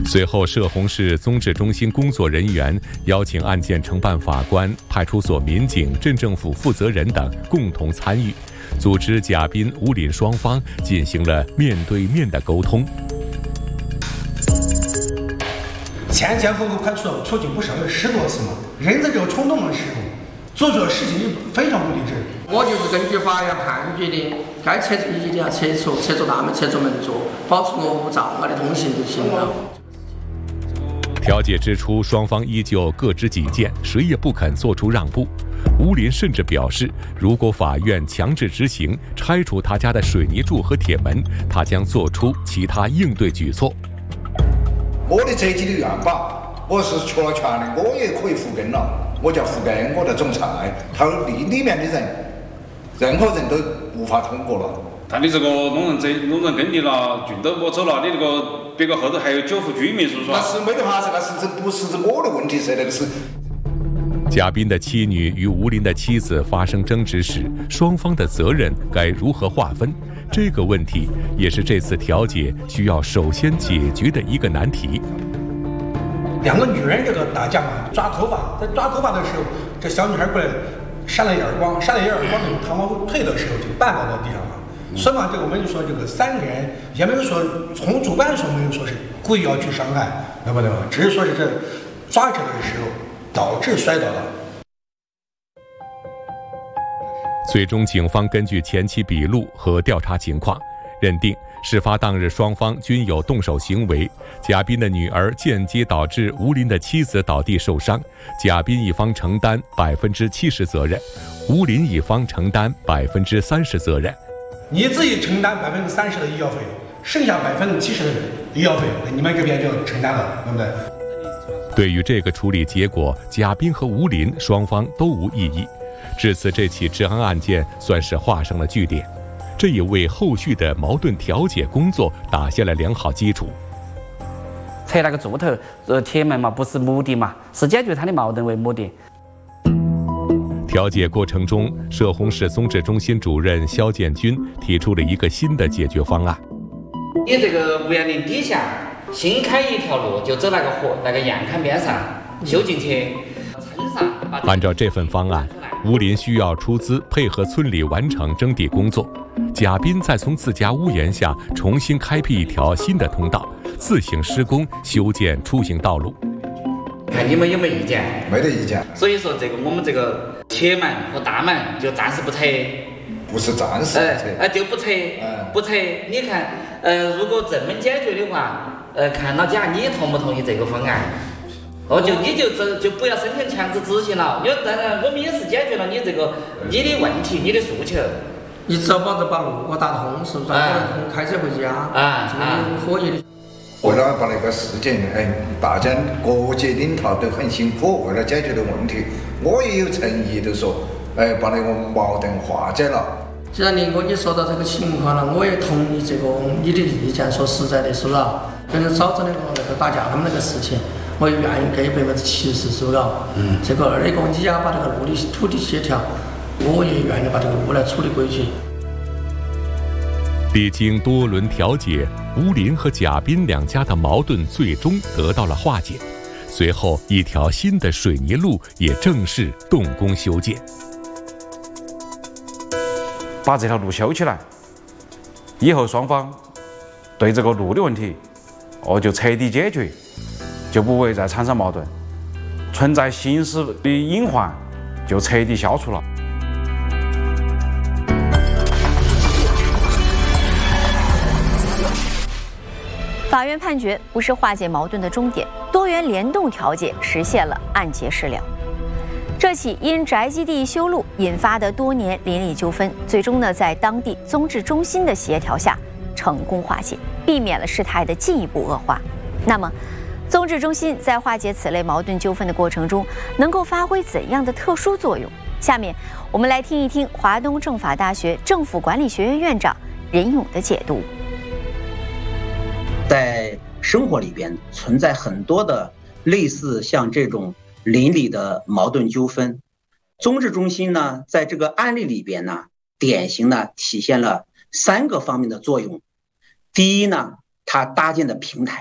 随后，涉洪市综治中心工作人员邀请案件承办法官、派出所民警、镇政府负责人等共同参与，组织贾斌、吴林双方进行了面对面的沟通。 前前后后派出所出警不少，有10多次嘛。人在这个冲动的时候，做错事情就非常不理智。 我就是根据法院判决的，该撤除一定要撤除大门，撤出门座，保持我无障碍的通行就行了。 调解之初，双方依旧各执己见，谁也不肯做出让步。吴林甚至表示，如果法院强制执行拆除他家的水泥柱和铁门，他将做出其他应对举措。 我的这几的院坝，我是出了权的，我也可以复耕了。我叫复耕，我在种菜，他里面的人，任何人都无法通过了。 但你这个弄人耕地了，郡都没走了，你这个别个后头还有9户居民，是不是？ 那是没得法子，那是不是我的问题，是那个是。 贾斌的妻女与吴林的妻子发生争执时，双方的责任该如何划分？这个问题也是这次调解需要首先解决的一个难题。 2个女人这个打架嘛，抓头发，在抓头发的时候，这小女孩过来扇了一耳光，之后，她往后退的时候就绊倒到地上了。所以嘛，这个我们就说这个3个人也没有说从主观说没有说是故意要去伤害，对吧？只是说是这抓着的时候导致摔倒了。 最终，警方根据前期笔录和调查情况，认定事发当日双方均有动手行为。贾斌的女儿间接导致吴林的妻子倒地受伤，贾斌一方承担70%责任，吴林一方承担30%责任。 你自己承担30%的医药费，剩下70%的医药费，你们这边就承担了，对不对？ 对于这个处理结果，贾斌和吴林双方都无异议。至此，这起治安案件算是画上了句点，这也为后续的矛盾调解工作打下了良好基础。 拆那个柱头、铁门嘛，不是目的嘛，是解决他的矛盾为目的。 调解过程中，涉洪市综治中心主任肖建军提出了一个新的解决方案。 你这个510林底下新开一条路，就走那个河、那个堰坎边上修进去，撑上。 按照这份方案，吴林需要出资配合村里完成征地工作，贾斌再从自家屋檐下重新开辟一条新的通道，自行施工修建出行道路。 看你们有没有意见？ 没得意见。 所以说，我们这个铁门和大门就暂时不拆。 不是暂时不拆。 就不拆。不拆。你看，如果这么解决的话，看老贾你同不同意这个方案？你就不要申请强制执行了，因为当然我们也是解决了你的问题、你的诉求。 你只要保证把路给打通，是不是？开车回家，这个可以的。 为了把那个事情，大家各界领导都很辛苦，为了解决的问题，我也有诚意的说，把那个矛盾化解了。 既然林哥你说到这个情况了，我也同意这个你的意见。说实在的，是不是？跟早子那个打架他们那个事情，我也愿意给70%，是不是？这个2个你要把这个路的土地协调，我也愿意把这个路来处理规矩。 历经多轮调解，吴林和贾斌两家的矛盾最终得到了化解。随后，一条新的水泥路也正式动工修建。 把这条路修起来，以后双方对这个路的问题，就彻底解决，就不会再产生矛盾，存在刑事的隐患就彻底消除了。 法院判决不是化解矛盾的终点，多元联动调解实现了案结事了。这起因宅基地修路引发的多年邻里纠纷，最终在当地综治中心的协调下成功化解，避免了事态的进一步恶化。那么，综治中心在化解此类矛盾纠纷的过程中，能够发挥怎样的特殊作用？下面我们来听一听华东政法大学政府管理学院院长任勇的解读。 在生活里边存在很多的类似像这种邻里的矛盾纠纷，综治中心呢，在这个案例里边呢，典型的体现了3个方面的作用。第一呢，它搭建的平台，